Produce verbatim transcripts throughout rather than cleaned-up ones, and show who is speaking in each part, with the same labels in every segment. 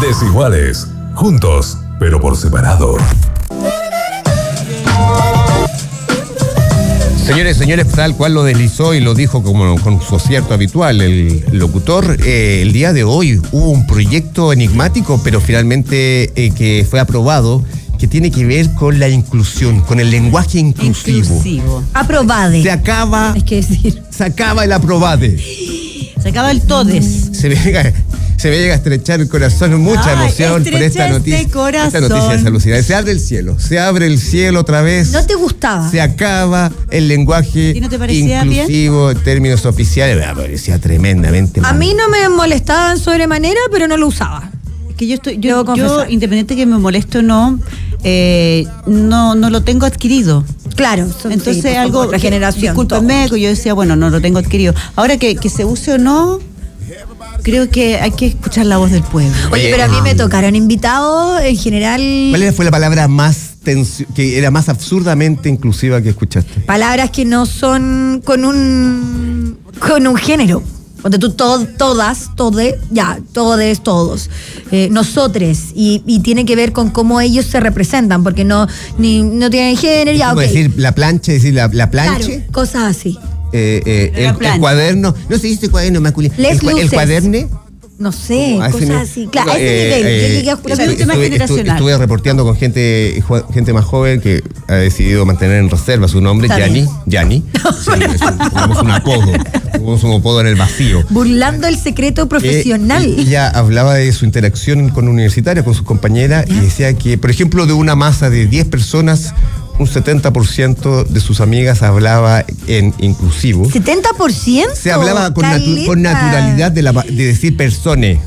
Speaker 1: Desiguales, juntos, pero por separado.
Speaker 2: Señores, señores, tal cual lo deslizó y lo dijo como con su acierto habitual el locutor, eh, el día de hoy hubo un proyecto enigmático, pero finalmente eh, que fue aprobado, que tiene que ver con la inclusión, con el lenguaje inclusivo.
Speaker 3: Inclusivo.
Speaker 4: Aprobade.
Speaker 2: Se acaba,
Speaker 4: Hay que decir.
Speaker 2: se acaba el aprobade.
Speaker 3: Se acaba el todes.
Speaker 2: Se me llega, se me llega a estrechar el corazón, mucha
Speaker 3: Ay,
Speaker 2: emoción por esta
Speaker 3: estrecha
Speaker 2: noticia.
Speaker 3: este corazón.
Speaker 2: Esta noticia es alucinante. Se abre el cielo, se abre el cielo otra vez.
Speaker 4: ¿No te gustaba?
Speaker 2: Se acaba el lenguaje
Speaker 3: ¿Y no te parecía
Speaker 2: inclusivo en términos oficiales. Me parecía tremendamente
Speaker 4: A
Speaker 2: mal.
Speaker 4: mí no me molestaba en sobremanera, pero no lo usaba.
Speaker 3: Es que yo estoy,
Speaker 4: Debo
Speaker 3: yo, yo
Speaker 4: confesar.
Speaker 3: independiente que me moleste o no, eh, no, no lo tengo adquirido.
Speaker 4: Claro, son,
Speaker 3: Entonces
Speaker 4: sí, pues,
Speaker 3: algo,
Speaker 4: otra generación.
Speaker 3: discúlpenme, que yo decía, bueno, no lo tengo adquirido. Ahora que, que se use o no, creo que hay que escuchar la voz del pueblo.
Speaker 4: Oye,
Speaker 2: Oye,
Speaker 4: pero a mí
Speaker 2: ah.
Speaker 4: me tocaron invitados en general.
Speaker 2: ¿Cuál fue la palabra más tensi- que era más absurdamente inclusiva que escuchaste?
Speaker 4: Palabras que no son con un con un género. Donde tú to- todas, tode, ya, todes, todos, eh, nosotres, y, y tiene que ver con cómo ellos se representan, porque no ni no tienen género, ya,
Speaker 2: ¿Cómo
Speaker 4: ok.
Speaker 2: decir la plancha, decir la, la plancha?
Speaker 4: Claro, cosas así.
Speaker 2: Eh, eh,
Speaker 3: La
Speaker 2: el,
Speaker 3: plancha.
Speaker 2: el cuaderno, no se dice cuaderno masculino.
Speaker 4: Les
Speaker 2: el, cua- el
Speaker 4: luces.
Speaker 2: cuaderne.
Speaker 4: No sé,
Speaker 2: A ese
Speaker 4: cosas
Speaker 2: ni-
Speaker 4: así. Claro, a ese
Speaker 2: Eh,
Speaker 4: nivel.
Speaker 2: eh,
Speaker 4: Yo llegué a escuchar.
Speaker 3: Pero
Speaker 2: estuve,
Speaker 3: el tema
Speaker 2: estuve-
Speaker 3: generacional.
Speaker 2: estuve reporteando con gente ju- gente más joven que ha decidido mantener en reserva su nombre,
Speaker 4: Está
Speaker 2: Yanni.
Speaker 4: bien.
Speaker 2: Yanni. Sí, es un, pongamos un apodo. Pongamos un apodo en el vacío.
Speaker 4: Burlando el secreto profesional.
Speaker 2: Eh, y- ella hablaba de su interacción con universitarias, con sus compañeras, y decía que, por ejemplo, de una masa de diez personas, un setenta por ciento de sus amigas hablaba en inclusivo.
Speaker 4: ¿setenta por ciento?
Speaker 2: Se hablaba con, natu-
Speaker 4: Caleta.
Speaker 2: con naturalidad de, la, pa- de decir persone.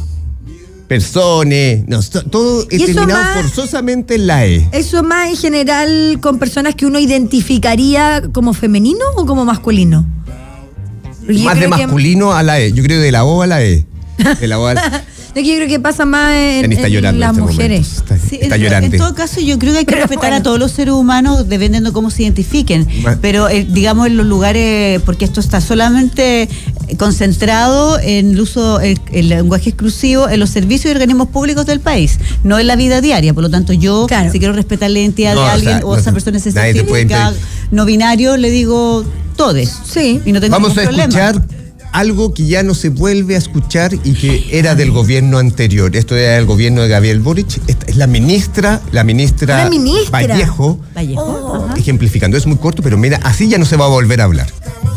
Speaker 2: Persone. No, to- todo
Speaker 4: Y eso
Speaker 2: terminado
Speaker 4: más-
Speaker 2: forzosamente en la E.
Speaker 4: ¿Eso más en general con personas que uno identificaría como femenino o como masculino? Porque yo
Speaker 2: Más de
Speaker 4: creo que-
Speaker 2: masculino a la E. Yo creo de la O a la E. De la O a la
Speaker 4: No, que yo creo que pasa más en,
Speaker 2: Dani está
Speaker 4: en
Speaker 2: llorando
Speaker 4: las
Speaker 2: en este
Speaker 4: mujeres.
Speaker 2: momento. Está,
Speaker 3: Sí,
Speaker 2: está
Speaker 3: en,
Speaker 2: llorando.
Speaker 3: en todo caso, yo creo que hay que
Speaker 4: Pero
Speaker 3: respetar
Speaker 4: bueno.
Speaker 3: a todos los seres humanos dependiendo de cómo se identifiquen.
Speaker 2: Ma-
Speaker 3: Pero, eh, digamos, en los lugares, porque esto está solamente concentrado en el uso, el, el lenguaje exclusivo en los servicios y organismos públicos del país, no en la vida diaria. Por lo tanto, yo,
Speaker 4: Claro.
Speaker 3: si quiero respetar la identidad
Speaker 2: No,
Speaker 3: de
Speaker 2: o
Speaker 3: alguien
Speaker 2: sea,
Speaker 3: o
Speaker 2: no,
Speaker 3: esa persona se
Speaker 2: nadie te puede
Speaker 3: certifica
Speaker 2: impedir.
Speaker 3: no binario, le digo todes.
Speaker 4: Sí.
Speaker 3: Y no tengo
Speaker 2: Vamos
Speaker 3: ningún
Speaker 2: a
Speaker 3: problema.
Speaker 2: escuchar algo que ya no se vuelve a escuchar y que era del gobierno anterior. Esto era del gobierno de Gabriel Boric. Esta es la ministra, la ministra,
Speaker 4: La ministra.
Speaker 2: Vallejo,
Speaker 3: Vallejo.
Speaker 4: Oh.
Speaker 3: Ajá.
Speaker 2: ejemplificando. Es muy corto, pero mira, así ya no se va a volver a hablar.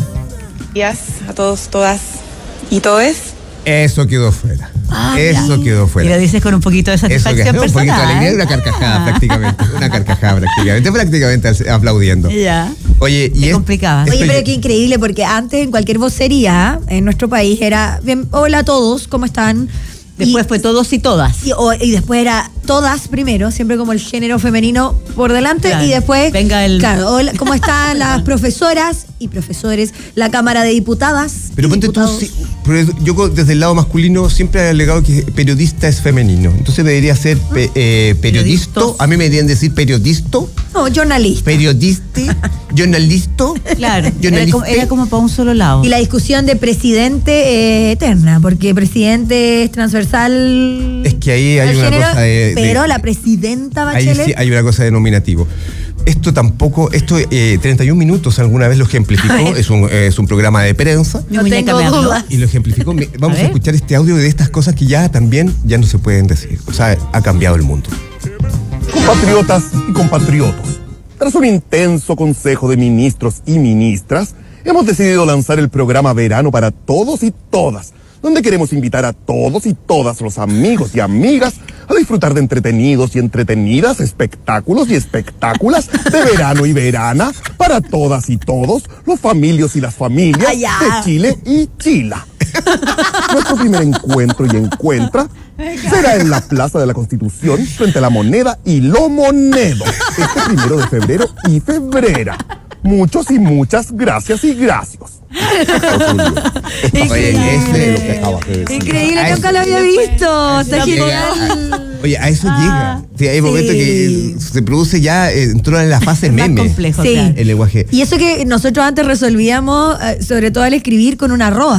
Speaker 5: días a todos, todas y todes.
Speaker 2: Eso quedó fuera.
Speaker 4: Ah,
Speaker 2: Eso quedó
Speaker 3: Y lo
Speaker 2: fuera.
Speaker 3: dices con un poquito de
Speaker 2: Eso que
Speaker 3: satisfacción
Speaker 2: un poquito de
Speaker 3: personal.
Speaker 2: alegría y una carcajada
Speaker 3: Ah.
Speaker 2: prácticamente. Una carcajada prácticamente. Prácticamente aplaudiendo.
Speaker 3: Ya.
Speaker 2: Oye, y
Speaker 3: Te
Speaker 2: es-
Speaker 3: complicabas.
Speaker 4: Oye,
Speaker 2: esto
Speaker 4: pero
Speaker 2: ya-
Speaker 4: qué increíble, porque antes en cualquier vocería en nuestro país era, bien, hola a todos, ¿cómo están?
Speaker 3: Después
Speaker 4: Y-
Speaker 3: fue todos y todas.
Speaker 4: Y, o- y después era todas primero, siempre como el género femenino por delante,
Speaker 3: Claro.
Speaker 4: y después,
Speaker 3: Venga el-
Speaker 4: claro, hola, ¿cómo están las profesoras y profesores? La Cámara de Diputadas.
Speaker 2: Pero
Speaker 4: y
Speaker 2: ponte tú,
Speaker 4: diputados.
Speaker 2: sí, pero yo co- desde el lado masculino siempre he alegado que periodista es femenino. Entonces debería ser pe- eh, periodisto.
Speaker 3: Periodistos.
Speaker 2: A mí me deberían decir periodisto,
Speaker 4: No, jornalista.
Speaker 2: periodiste, jornalisto.
Speaker 3: Claro, era
Speaker 2: jornaliste.
Speaker 3: como, era como para un solo lado.
Speaker 4: Y la discusión de presidente eh, eterna, porque presidente es transversal.
Speaker 2: Es que ahí hay
Speaker 4: al
Speaker 2: una
Speaker 4: género,
Speaker 2: cosa de- de-
Speaker 4: Pero la presidenta
Speaker 2: Ahí
Speaker 4: Bachelet.
Speaker 2: sí hay una cosa de nominativo. Esto tampoco, esto eh, treinta y un minutos alguna vez lo ejemplificó,
Speaker 4: A ver.
Speaker 2: es un, eh, es un programa de prensa.
Speaker 3: Mi
Speaker 4: no
Speaker 3: muñeca
Speaker 4: tengo
Speaker 3: me habló.
Speaker 4: dudas.
Speaker 2: Y lo ejemplificó. Me- Vamos
Speaker 3: A
Speaker 2: a,
Speaker 3: ver.
Speaker 2: escuchar este audio de estas cosas que ya también ya no se pueden decir. O sea, ha cambiado el mundo.
Speaker 6: Compatriotas y compatriotas, tras un intenso consejo de ministros y ministras, hemos decidido lanzar el programa Verano para Todos y Todas, donde queremos invitar a todos y todas los amigos y amigas a disfrutar de entretenidos y entretenidas espectáculos y espectáculas de verano y verana para todas y todos los familios y las familias
Speaker 4: Ay, ya.
Speaker 6: de Chile y Chile. Nuestro primer encuentro y encuentra será en la Plaza de la Constitución frente a la Moneda y lo Monedo, este primero de febrero y febrera. Muchos y muchas gracias y gracias.
Speaker 2: Oye, ese es lo que acabas de decir.
Speaker 4: Increíble,
Speaker 2: A
Speaker 4: nunca
Speaker 2: eso-
Speaker 4: lo había visto. Está
Speaker 2: llega-
Speaker 4: genial.
Speaker 2: Oye, a eso llega. Sí, hay
Speaker 4: sí.
Speaker 2: momentos que se produce ya, eh, entró en la fase
Speaker 3: Más
Speaker 2: meme.
Speaker 3: complejo,
Speaker 4: Sí.
Speaker 3: claro.
Speaker 2: El lenguaje.
Speaker 4: Y eso que nosotros antes resolvíamos, eh, sobre todo al escribir con una arroba.